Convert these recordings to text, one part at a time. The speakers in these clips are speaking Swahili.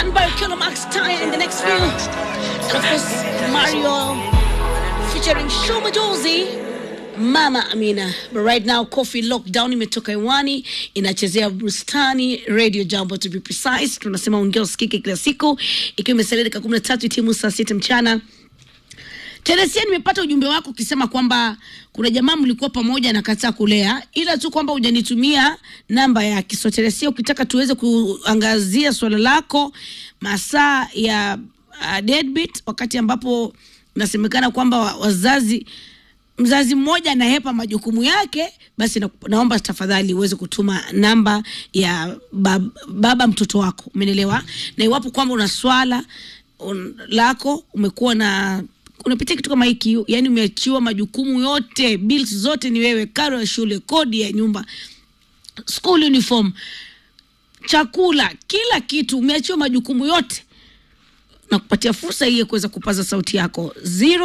by Killer Max Tire in the next few. And of course, Mario featuring Shoma Josie, Mama Amina. But right now, Coffee Lockdown imetoka hewani, inachezea Bustani Radio Jambo to be precise. Tunasema ongea usikike kila siku. Ikiwa imesalia dakika 13 timu saa 6 mchana. Teresia, nimepata ujumbe wako ukisema kwamba kuna jamaa mlikuwa pamoja na kataa kulea, ila tu kwamba hujanitumia namba yake. So Teresia, ukitaka tuweze kuangazia swala lako masaa ya deadbeat, wakati ambapo nasemekana kwamba mzazi mmoja anahepa majukumu yake, basi naomba tafadhali uweze kutuma namba ya baba mtoto wako. Umeelewa? Na iwapo kwamba una swala lako, umekuwa na unapitia kitu kama hiki, yani umeachiwa majukumu yote, bills zote ni wewe, karo ya shule, kodi ya nyumba, school uniform, chakula, kila kitu, umeachiwa majukumu yote, na kupatia fursa hii ya kuweza kupaza sauti yako.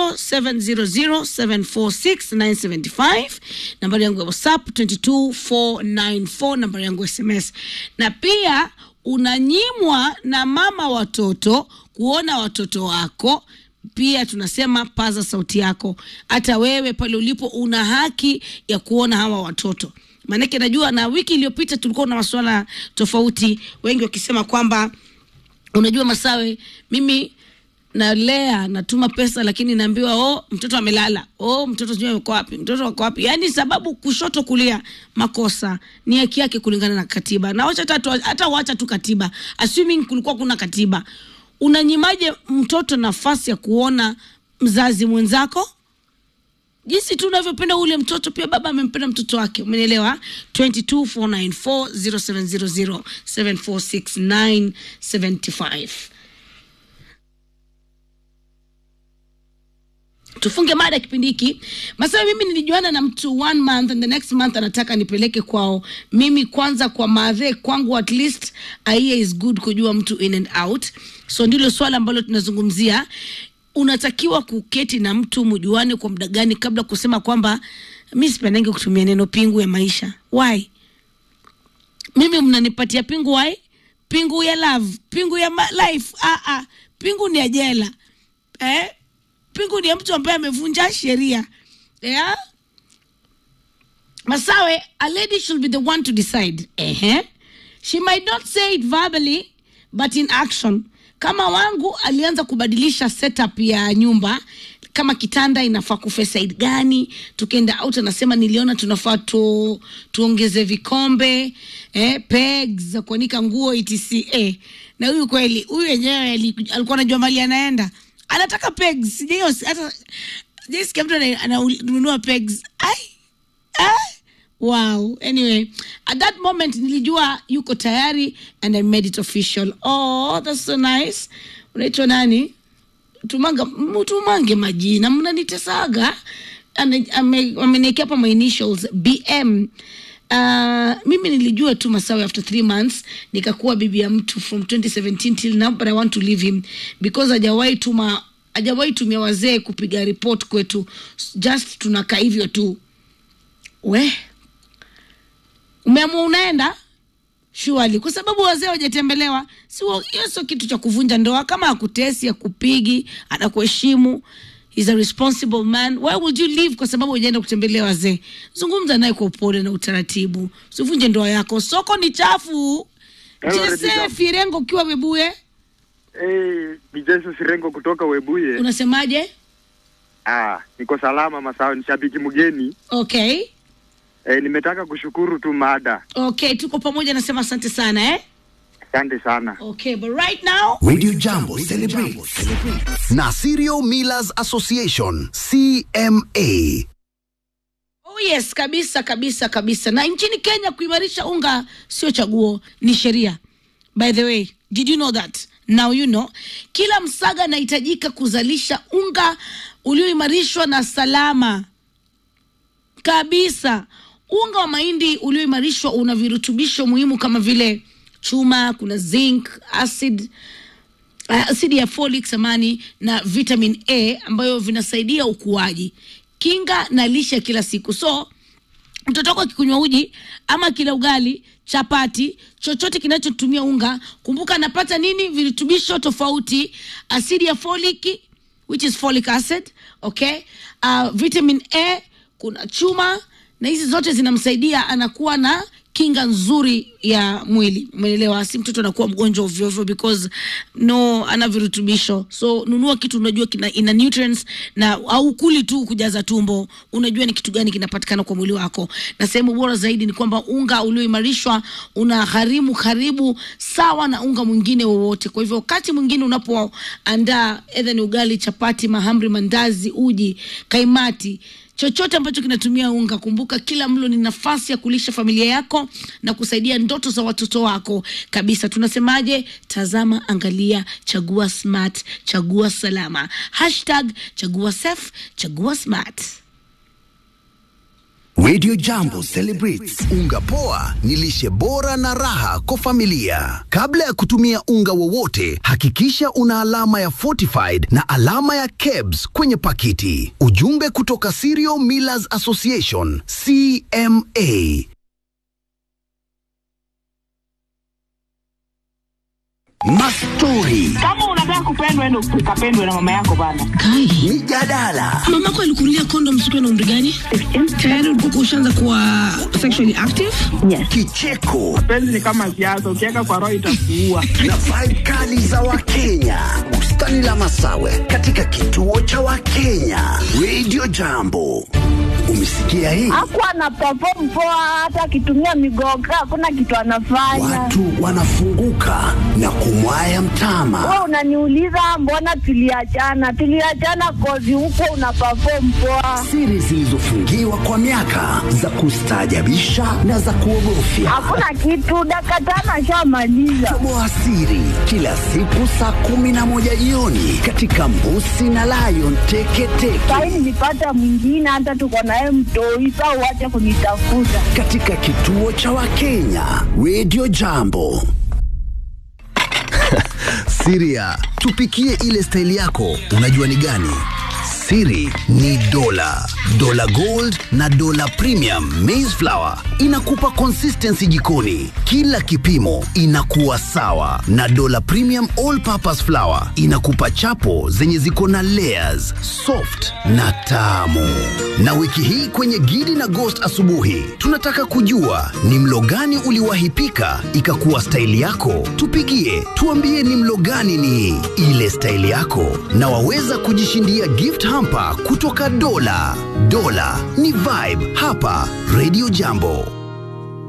0700746975, nambari yangu ya WhatsApp 22494, nambari yangu ya SMS. Na pia unanyimwa na mama watoto kuona watoto wako, pia tunasema paza sauti yako. Hata wewe pale ulipo una haki ya kuona hawa watoto. Manake najua na wiki iliyopita tulikuwa na masuala tofauti, wengi wakisema kwamba unajua Masawe, mimi nalea, natuma pesa, lakini naambiwa mtoto amelala, mtoto sijui yuko wapi, mtoto wako wapi. Yani sababu kushoto kulia, makosa ni haki yake kulingana na katiba. Na wacha tu katiba, assuming kulikuwa kuna katiba, unanyimaje mtoto nafasi ya kuona mzazi mwenzako? Jinsi tu unavyopenda ule mtoto, pia baba amempenda mtoto wake. Umeelewa? 22494 0700746975. Tufunge mada kipindi hiki. Masawa, mimi nilijuana na mtu 1 month and the next month anataka nipeleke kwao. Mimi kwanza kwa madhe kwangu, at least idea is good kujua mtu in and out. So ndilo swala ambalo tunazungumzia. Unatakiwa kuketi na mtu mjuane kwa muda gani kabla kusema kwamba mimi sipendangi kutumia neno pingu ya maisha? Why? Mimi mnanipatia pingu why? Pingu ya love, pingu ya life. Pingu ni ya jela. Pingu ni ya mtu ambaye amevunja sheria. Yeah? Masawe, a lady should be the one to decide. She might not say it verbally, but in action. Kama wangu alianza kubadilisha setup ya nyumba, kama kitanda inafaa kufe side gani, tukienda out anasema niliona tunafaa tuongeze vikombe, pegs za kuanika nguo etc. Na huyu kweli, huyu yenyewe alikuwa anajua mali anaenda. Anataka pegs, sijui hata jinsi mtu ananunua pegs. Wow. Anyway, at that moment nilijua yuko tayari and I made it official. Oh, that's so nice. Unaitwa nani? Tumange majina, mnanitesaga. Ameniwekea hapa my initials BM. Mimi nilijua tu Masawe after 3 months nikakuwa bibi ya mtu from 2017 till now, but I want to leave him because hajawahi tumia wazee kupiga report kwetu. Just tunakaa hivyo tu. Umeamua unaenda? Surely, kwa sababu wazee hawajatembelewa. Hiyo sio kitu cha kuvunja ndoa. Kama hakutesi, hakupigi, anakuheshimu, he's a responsible man, why would you leave kwa sababu hujaenda kutembelea wazee? Zungumza naye kwa upole na utaratibu. Usivunje ndoa yako. Soko ni chafu. Jesse Firengo kiwa Webuye. Jesse Firengo kutoka Webuye. Unasemaje? Niko salama Masawe, ni shabiki mgeni. Okay. Nimetaka kushukuru tu mada. Okay, tuko pamoja, nasema asante sana Asante sana. Okay, but right now Radio Jambo celebrate na Serial Millers Association CMA. Oh yes, kabisa. Na nchini Kenya kuimarisha unga sio chaguo, ni sheria. By the way, did you know that? Now you know. Kila msaga anahitajika kuzalisha unga ulioimarishwa na salama kabisa. Unga wa mahindi ulioimarishwa una virutubisho muhimu kama vile chuma, kuna zinc, acid ya folic na vitamin A ambayo vinasaidia ukuaji, kinga na lishe kila siku. So mtoto wako akikunywa uji ama kila ugali, chapati, chochote kinachotumia unga, kumbuka anapata nini? Virutubisho tofauti, asidi ya folic which is folic acid, okay? Vitamin A, kuna chuma, na hizi zote zinamsaidia anakuwa na kinga nzuri ya mwili. Umeelewa? Si mtoto anakuwa mgonjwa ovyo ovyo because ana virutubisho. So nunua kitu unajua ina nutrients, na au kuli tu kujaza tumbo, unajua ni kitu gani kinapatikana kwa mwili wako. Na sehemu bora zaidi ni kwamba unga ulioimarishwa unagharimu karibu sawa na unga mwingine wowote. Kwa hivyo wakati mwingine unapoandaa either ni ugali, chapati, mahamri, mandazi, uji, kaimati, chochote ambacho kinatumia unga, kumbuka kila mlo ni nafasi ya kulisha familia yako na kusaidia ndoto za watoto wako kabisa. Tunasemaje? Tazama, angalia, chagua smart, chagua salama. #chagua safe, chagua smart. Radio Jambo celebrates unga poa ni lishe bora na raha kwa familia. Kabla ya kutumia unga wowote, hakikisha una alama ya fortified na alama ya KEBS kwenye pakiti. Ujumbe kutoka Cereal Millers Association, CMA. Mastori. Kama unataka kupendwa endo ukapendwe na mama yako bana. Mijadala. Mama yako alikunulia condom siku na umri gani? 16. Tayari ulikuwa ushaanza kuwa sexually active? Yes. Kicheko. Penzi ni kama siasa, ukiweka kwa roho itakuua. Na vibe kali za Wakenya. Bustani la Masawe katika kituo cha Wakenya. Radio Jambo. Umesikia hii? Hakuwa na perform poa, hata akitumia migoga hakuna kitu anafanya. Watu wanafunguka na kumwaya mtama. Wewe unaniuliza mbona tuliachana? Tuliachana kozi huko una perform poa. Siri zilizofungiwa kwa miaka za kustaajabisha na za kuogofya. Hakuna kitu, dakika 5 shamaliza. Toboa siri kila siku saa 11 jioni katika Mbusi na Lion Teketeke. Sasa nilipata mwingine, hata tuko naye mtoi, sasa uache kunitafuta. Katika kituo cha Wakenya, Radio Jambo. Siria, tupikie ile staili yako. Unajua ni gani? Siri ni Dola Gold na Dola Premium Maize Flour. Inakupa consistency jikoni, kila kipimo inakuwa sawa. Na Dola Premium All Purpose Flour inakupa chapo zenye ziko na layers, soft na tamu. Na wiki hii kwenye Gidi na Ghost asubuhi, tunataka kujua ni mlo gani uliwahi pika ikakuwa staili yako. Tupigie, tuambie ni mlo gani ni ile staili yako, na waweza kujishindia gift hamper kutoka Dola. Dola ni vibe hapa Radio Jambo.